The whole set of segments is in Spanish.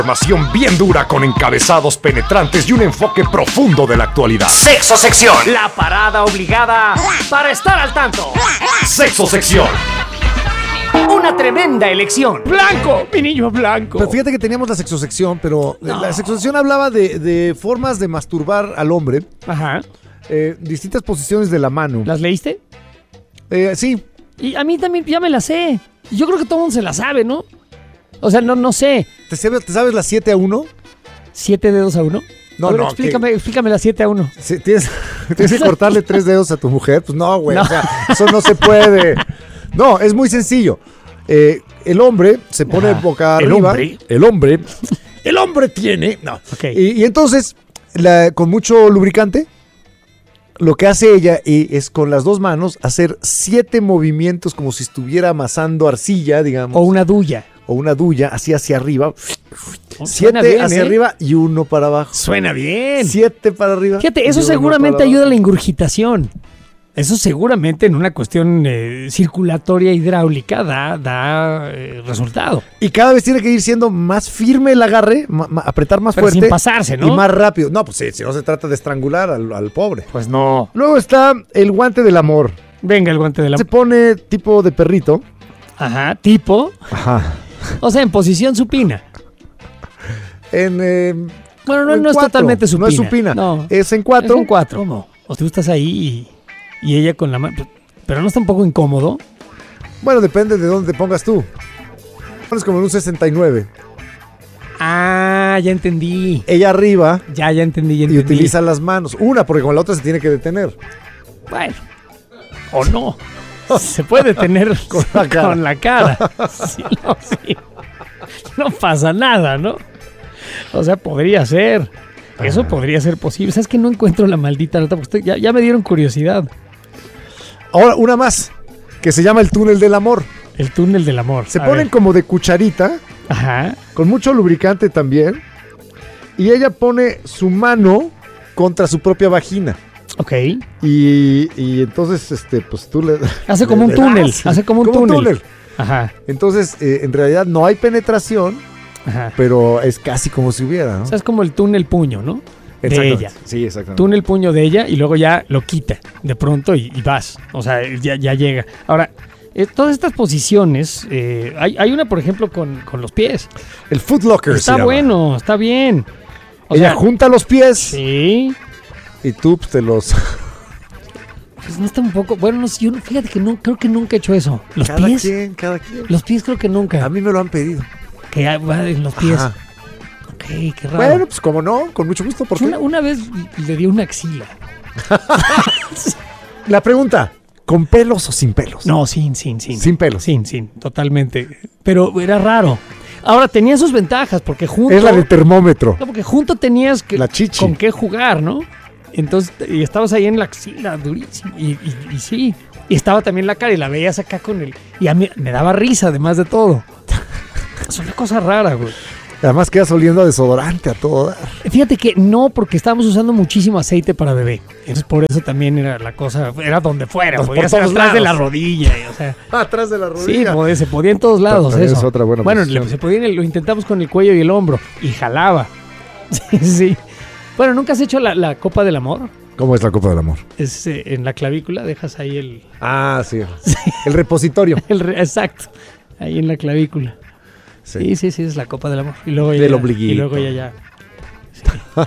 Información bien dura con encabezados penetrantes y un enfoque profundo de la actualidad. Sexo Sección. La parada obligada para estar al tanto. Sexo Sección. Una tremenda elección. Blanco, mi niño blanco. Pero fíjate que teníamos la sexosección, pero la sexosección hablaba de formas de masturbar al hombre. Ajá. Distintas posiciones de la mano. ¿Las leíste? Sí. Y a mí también ya me las sé. Yo creo que todo el mundo se la sabe, ¿no? O sea, no sé. ¿Te sabes las 7 a 1? ¿7 dedos a uno? No, a ver, no. Explícame las 7 a 1. Sí, tienes que cortarle 3 dedos a tu mujer. Pues no, güey. No. O sea, eso no se puede. No, es muy sencillo. El hombre se pone boca arriba. El hombre tiene. No. Okay. Y entonces, con mucho lubricante, lo que hace ella es con las dos manos hacer 7 movimientos como si estuviera amasando arcilla, digamos. O una duya. Así hacia arriba. Suena 7 bien, hacia arriba y 1 para abajo. Suena bien. 7 para arriba. Fíjate, eso seguramente ayuda a la ingurgitación. Eso seguramente en una cuestión circulatoria hidráulica da resultado. Y cada vez tiene que ir siendo más firme el agarre, apretar más Pero fuerte. sin pasarse, ¿no? Y más rápido. No, pues sí, si no se trata de estrangular al pobre. Pues no. Luego está el guante del amor. Venga, el guante de la... Se pone tipo de perrito. Ajá, tipo. Ajá. O sea, en posición supina. Bueno, no es totalmente supina. No es supina. No. Es en 4. Es en 4. ¿Cómo? O tú estás ahí y ella con la mano. Pero no está un poco incómodo. Bueno, depende de dónde te pongas tú. Pones como en un 69. Ah, ya entendí. Ella arriba. Ya entendí. Y utiliza las manos. Una, porque con la otra se tiene que detener. Bueno. O no. Se puede detener con la cara. Sí. No pasa nada, ¿no? O sea, podría ser. Eso podría ser posible. ¿Sabes que no encuentro la maldita nota? Porque ya me dieron curiosidad. Ahora, una más. Que se llama el túnel del amor. El túnel del amor. Se ponen como de cucharita. Ajá. Con mucho lubricante también. Y ella pone su mano contra su propia vagina. Ok. Y entonces, pues tú le... Hace como un túnel. Hace como un túnel. Ajá. Entonces, en realidad no hay penetración. Ajá. Pero es casi como si hubiera, ¿no? O sea, es como el túnel puño, ¿no? De ella. Sí, exactamente. Túnel puño de ella y luego ya lo quita de pronto y vas. O sea, ya llega. Ahora, todas estas posiciones, hay una, por ejemplo, con los pies. El footlocker. Está bueno, está bien. Ella junta los pies. Sí. Y tú pues, te los... Pues no está un poco... Bueno, no, yo fíjate que no, creo que nunca he hecho eso. ¿Los pies? Cada quien. Los pies creo que nunca. A mí me lo han pedido. Que va en los pies. Ajá. Ok, qué raro. Bueno, pues como no, con mucho gusto. ¿Por una vez le di una axila. La pregunta, ¿con pelos o sin pelos? No, sin. Sin pelos. Sin, totalmente. Pero era raro. Ahora, tenía sus ventajas porque junto... Es la del termómetro. No, porque junto tenías la chichi. Con qué jugar, ¿no? Entonces, y estabas ahí en la axila, durísimo. Y sí. Y estaba también la cara y la veías acá con él. Y a mí me daba risa, además de todo. Es una cosa rara, güey. Además quedas oliendo a desodorante a todo dar. Fíjate que no, porque estábamos usando muchísimo aceite para bebé. Entonces por eso también era la cosa, era donde fuera. Podía ser atrás de la rodilla. O sea, atrás de la rodilla. Sí, se podía en todos lados. Eso. Es otra buena posición. Se podía, lo intentamos con el cuello y el hombro. Y jalaba. Sí. Bueno, ¿nunca has hecho la copa del amor? ¿Cómo es la copa del amor? Es en la clavícula, dejas ahí el... Ah, sí. El repositorio. Exacto. Ahí en la clavícula. Sí, es la copa del amor. Y luego del ombliguito. Y luego ya. Sí.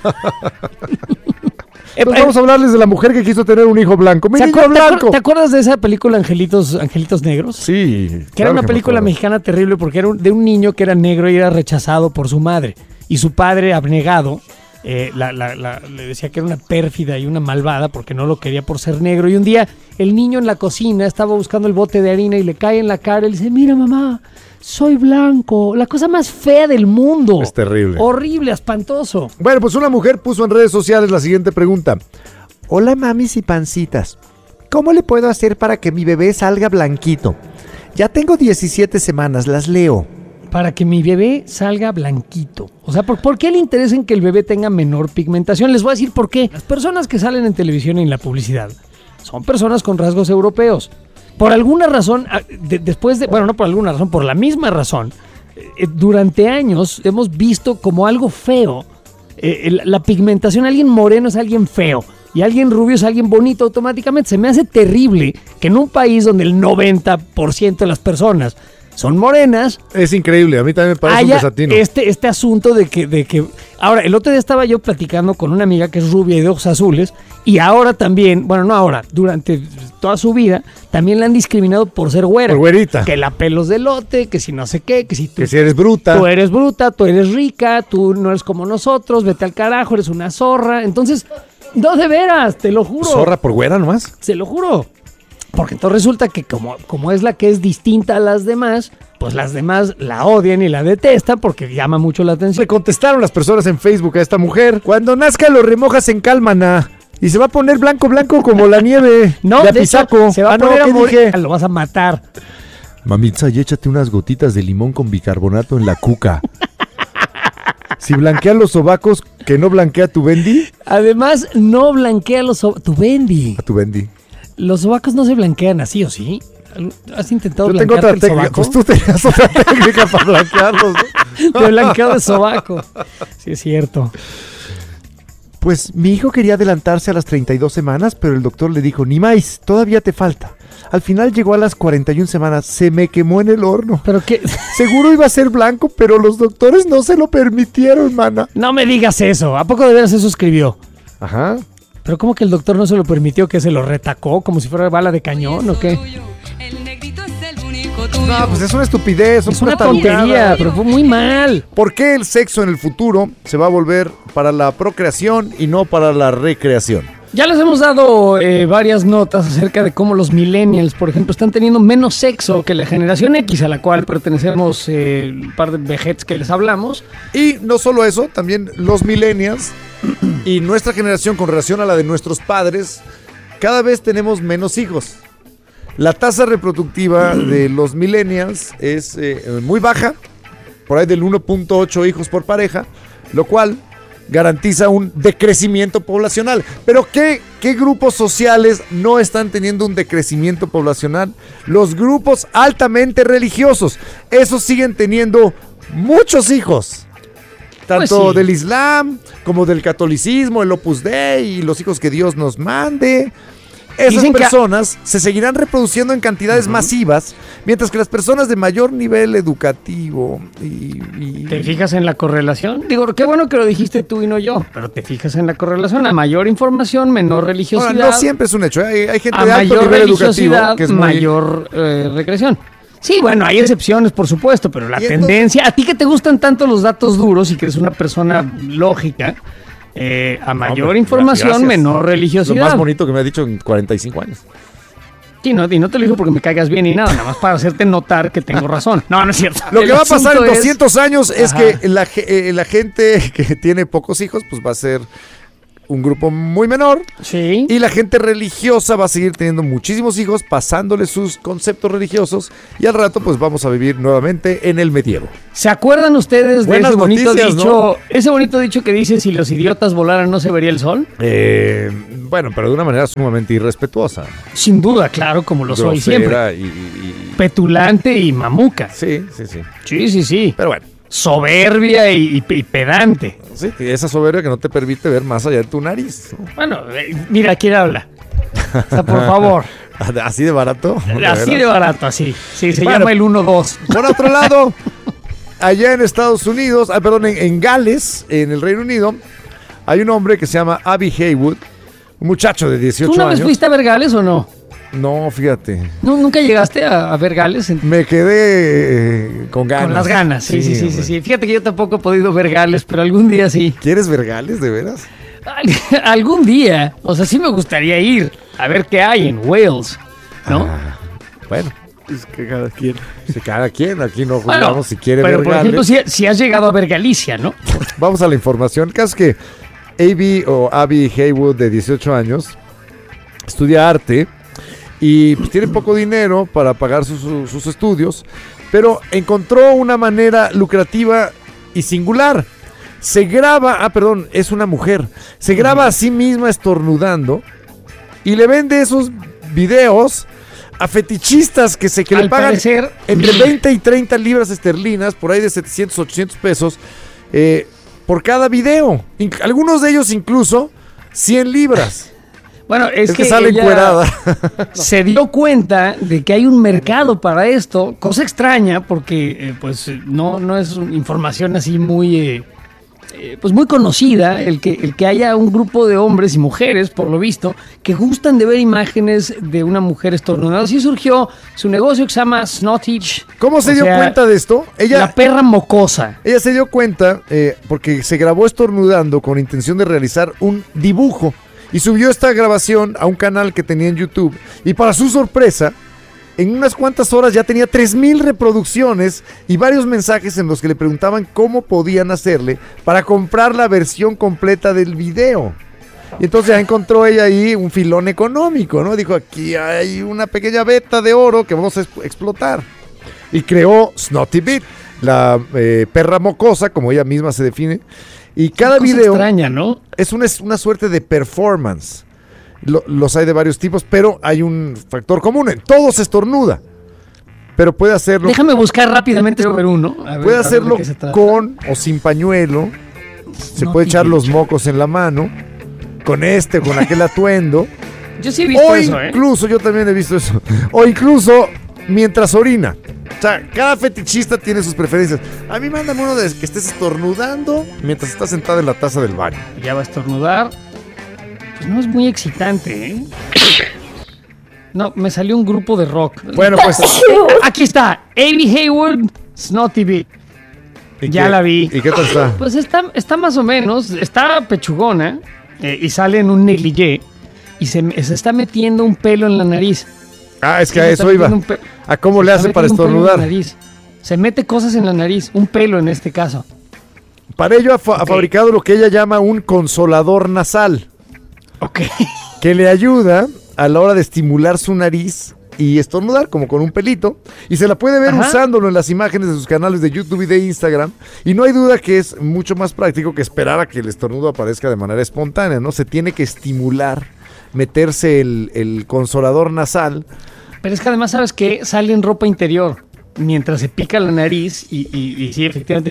Vamos a hablarles de la mujer que quiso tener un hijo blanco. ¡Mi niño blanco! ¿Te acuerdas de esa película Angelitos Negros? Sí. Que era una película mexicana terrible porque era de un niño que era negro y era rechazado por su madre. Y su padre, abnegado, le decía que era una pérfida y una malvada porque no lo quería por ser negro. Y un día el niño en la cocina estaba buscando el bote de harina y le cae en la cara y le dice: mira, mamá, soy blanco. La cosa más fea del mundo. Es terrible. Horrible, espantoso. Bueno, pues una mujer puso en redes sociales la siguiente pregunta. Hola, mamis y pancitas. ¿Cómo le puedo hacer para que mi bebé salga blanquito? Ya tengo 17 semanas, las leo. Para que mi bebé salga blanquito. O sea, ¿por qué le interesa en que el bebé tenga menor pigmentación? Les voy a decir por qué. Las personas que salen en televisión y en la publicidad son personas con rasgos europeos. Por alguna razón, no por alguna razón, por la misma razón, durante años hemos visto como algo feo. La pigmentación, alguien moreno es alguien feo y alguien rubio es alguien bonito automáticamente. Se me hace terrible que en un país donde el 90% de las personas son morenas, Es increíble, a mí también me parece un haya desatino. este asunto de que... Ahora, el otro día estaba yo platicando con una amiga que es rubia y de ojos azules, y ahora también, bueno, no ahora, durante toda su vida, también la han discriminado por ser güera. Por güerita. Que la pelos de lote, que si no sé qué, que si tú... Que si eres bruta. Tú eres bruta, tú eres rica, tú no eres como nosotros, vete al carajo, eres una zorra. Entonces, no, de veras, te lo juro. ¿Zorra por güera nomás? Se lo juro. Porque entonces resulta que como es la que es distinta a las demás, pues las demás la odian y la detestan porque llama mucho la atención. Le contestaron las personas en Facebook a esta mujer: cuando nazca lo remojas en cálmana y se va a poner blanco como la nieve. No, de de hecho, apisaco. se va a poner a ¿qué morir. dije? Lo vas a matar. Mamitza, y échate unas gotitas de limón con bicarbonato en la cuca. Si blanquea los sobacos, que no blanquea tu bendi. Además, no blanquea tu bendi. A tu bendi. Los sobacos no se blanquean así, ¿o sí? ¿Has intentado Yo tengo otra blanquearte el técnica. sobaco? Pues tú tenías otra técnica para blanquearlos, ¿no? De blanqueado de sobaco. Sí, es cierto. Pues mi hijo quería adelantarse a las 32 semanas, pero el doctor le dijo: ni más, todavía te falta. Al final llegó a las 41 semanas, se me quemó en el horno. ¿Pero qué? Seguro iba a ser blanco, pero los doctores no se lo permitieron, mana. No me digas eso. ¿A poco de veras eso escribió? Ajá. ¿Pero cómo que el doctor no se lo permitió? ¿Que se lo retacó como si fuera bala de cañón o qué? No, pues es una estupidez. Es una tarugada. tontería, pero fue muy mal. ¿Por qué el sexo en el futuro se va a volver para la procreación y no para la recreación? Ya les hemos dado varias notas acerca de cómo los millennials, por ejemplo, están teniendo menos sexo que la generación X, a la cual pertenecemos un par de vejetes que les hablamos. Y no solo eso, también los millennials y nuestra generación con relación a la de nuestros padres, cada vez tenemos menos hijos. La tasa reproductiva de los millennials es muy baja, por ahí del 1.8 hijos por pareja, lo cual garantiza un decrecimiento poblacional. Pero ¿qué grupos sociales no están teniendo un decrecimiento poblacional? Los grupos altamente religiosos. Esos siguen teniendo muchos hijos. Tanto Pues sí. del Islam como del catolicismo, el Opus Dei y los hijos que Dios nos mande. Esas Dicen que personas se seguirán reproduciendo en cantidades masivas, mientras que las personas de mayor nivel educativo ¿Te fijas en la correlación? Digo, qué bueno que lo dijiste tú y no yo, pero te fijas en la correlación. A mayor información, menor religiosidad. Ahora, no siempre es un hecho, ¿eh? Hay gente A de alto mayor nivel educativo religiosidad, que es muy... mayor recreación. Sí, bueno, hay excepciones, por supuesto, pero la Y entonces- tendencia... A ti que te gustan tanto los datos duros y que eres una persona lógica, a mayor información, gracias. menor Lo religiosidad. más bonito que me ha dicho en 45 años. Sí, no, y no te lo digo porque me caigas bien ni nada, nada más para hacerte notar que tengo razón. No, no es cierto. Lo El que va a pasar en asunto es- 200 años es Ajá. que la gente que tiene pocos hijos, pues va a ser un grupo muy menor. Sí. Y la gente religiosa va a seguir teniendo muchísimos hijos, pasándole sus conceptos religiosos. Y al rato, pues vamos a vivir nuevamente en el medievo. ¿Se acuerdan ustedes de Buenas ese bonito noticias, dicho? ¿no? Ese bonito dicho que dice: si los idiotas volaran no se vería el sol. Bueno, pero de una manera sumamente irrespetuosa. Sin duda, claro, como lo soy siempre. Grosera y- Petulante y mamuca. Sí, sí, sí. Sí, sí, sí. Pero bueno, Soberbia y pedante. sí, esa soberbia que no te permite ver más allá de tu nariz, ¿no? Bueno, mira, ¿quién habla? O sea, por favor. Así de barato. Así de veras. barato, así. Sí, se Bueno. llama el 1-2. Por otro lado, allá en Estados Unidos, en Gales, en el Reino Unido, hay un hombre que se llama Abby Haywood, un muchacho de 18 ¿Tú una vez años. fuiste a ver Gales o no? No, fíjate. ¿Nunca llegaste a ver Gales? Me quedé con ganas. Con las ganas, sí, sí, sí, hombre. sí. Fíjate que yo tampoco he podido ver Gales, pero algún día sí. ¿Quieres ver Gales, de veras? Algún día. O sea, sí me gustaría ir a ver qué hay en Wales, ¿no? Bueno, es que cada quien. Si cada quien, aquí no Bueno, juzgamos si quiere pero ver por Gales. ejemplo, si has llegado a ver Galicia, ¿no? Vamos a la información. El caso es que Abby Haywood, de 18 años, estudia arte y pues, tiene poco dinero para pagar sus estudios, pero encontró una manera lucrativa y singular. Se graba, es una mujer, se graba a sí misma estornudando y le vende esos videos a fetichistas que le Al pagan parecer, entre 20 y 30 libras esterlinas, por ahí de 700, 800 pesos, por cada video. Algunos de ellos incluso 100 libras. bueno, es que sale ella encuerada. se dio cuenta de que hay un mercado para esto, cosa extraña porque pues no es información así muy pues muy conocida el que haya un grupo de hombres y mujeres, por lo visto, que gustan de ver imágenes de una mujer estornudando. Así surgió su negocio que se llama Snottage. ¿Cómo se dio cuenta de esto? La perra mocosa. Ella se dio cuenta porque se grabó estornudando con intención de realizar un dibujo y subió esta grabación a un canal que tenía en YouTube y para su sorpresa, en unas cuantas horas ya tenía 3,000 reproducciones y varios mensajes en los que le preguntaban cómo podían hacerle para comprar la versión completa del video. Y entonces ya encontró ella ahí un filón económico, ¿no? Dijo, aquí hay una pequeña veta de oro que vamos a explotar. Y creó Snotty Beat, la perra mocosa, como ella misma se define. Y cada video extraña, ¿no? Es una suerte de performance. Los hay de varios tipos, pero hay un factor común. Todo se estornuda, pero puede hacerlo. Déjame buscar rápidamente el número uno. Puede hacerlo con o sin pañuelo. Se puede echar los mocos en la mano, con con aquel atuendo. Yo sí he visto eso, incluso, yo también he visto eso. O incluso mientras orina. O sea, cada fetichista tiene sus preferencias. A mí mándame uno de que estés estornudando mientras estás sentada en la taza del baño. Ya va a estornudar. Pues no es muy excitante, ¿eh? No, me salió un grupo de rock. Bueno, pues aquí está, Amy Hayward, Snotty Beat. Ya la vi. ¿Y qué tal está? Pues está más o menos, está pechugona y sale en un negligé y se está metiendo un pelo en la nariz. Ah, es que a eso iba. ¿A cómo le hace para estornudar? Se mete cosas en la nariz, un pelo en este caso. Para ello ha fabricado lo que ella llama un consolador nasal. Ok. Que le ayuda a la hora de estimular su nariz y estornudar, como con un pelito. Y se la puede ver usándolo en las imágenes de sus canales de YouTube y de Instagram. Y no hay duda que es mucho más práctico que esperar a que el estornudo aparezca de manera espontánea, ¿no? Se tiene que estimular, meterse el consolador nasal. Pero es que además, ¿sabes qué? Sale en ropa interior mientras se pica la nariz y sí, efectivamente.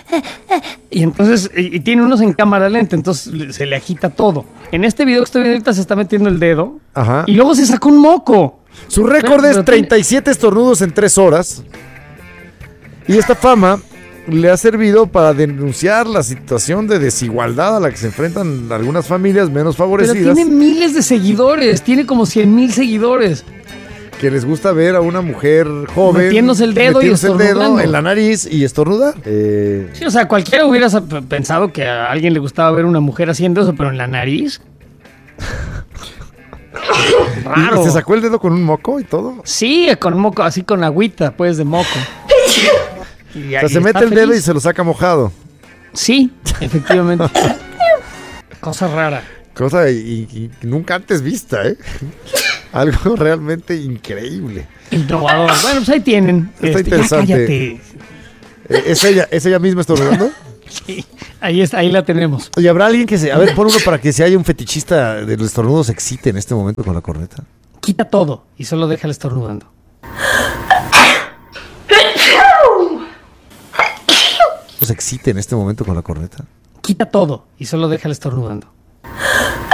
Y entonces, y tiene unos en cámara lenta, entonces se le agita todo. En este video que estoy viendo ahorita se está metiendo el dedo. Ajá. Y luego se sacó un moco. Su récord es 37 estornudos en 3 horas. Y esta fama le ha servido para denunciar la situación de desigualdad a la que se enfrentan algunas familias menos favorecidas. Pero tiene miles de seguidores, tiene como 100,000 seguidores. Que les gusta ver a una mujer joven metiéndose el dedo en la nariz y estornudar. Sí, o sea, cualquiera hubiera pensado que a alguien le gustaba ver a una mujer haciendo eso, pero en la nariz. Raro. ¿Y se sacó el dedo con un moco y todo? Sí, con moco, así con agüita, pues, de moco. O sea, se mete el dedo y se lo saca mojado. Sí, efectivamente. Cosa rara. Cosa y nunca antes vista, ¿eh? Algo realmente increíble. Innovador. Bueno, pues ahí tienen. Está interesante. Ya cállate. ¿Es ella misma estornudando? Sí, ahí la tenemos. Oye, ¿habrá alguien que se... A ver, pon uno para que si haya un fetichista de los estornudos se excite en este momento con la corneta? Quita todo y solo déjala estornudando. Se excite en este momento con la corneta. Quita todo y solo déjala estornudando.